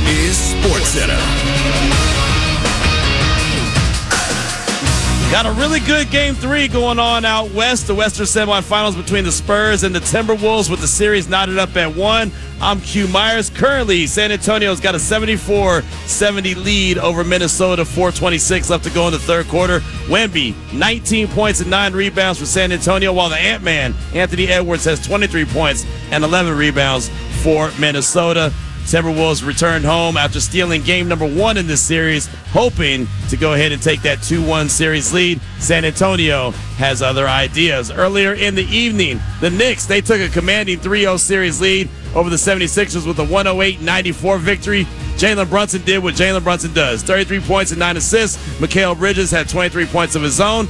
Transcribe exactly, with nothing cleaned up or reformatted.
is SportsCenter. Got a really good game three going on out west. The Western semifinals between the Spurs and the Timberwolves with the series knotted up at one. I'm Q Myers. Currently, San Antonio's got a seventy-four seventy lead over Minnesota. four twenty-six left to go in the third quarter. Wemby, nineteen points and nine rebounds for San Antonio, while the Ant-Man, Anthony Edwards, has twenty-three points and eleven rebounds for Minnesota. Timberwolves returned home after stealing game number one in this series, hoping to go ahead and take that two one series lead. San Antonio has other ideas. Earlier in the evening, the Knicks, they took a commanding three oh series lead over the seventy-sixers with a one oh eight ninety-four victory. Jalen Brunson did what Jalen Brunson does, thirty-three points and nine assists. Mikal Bridges had twenty-three points of his own.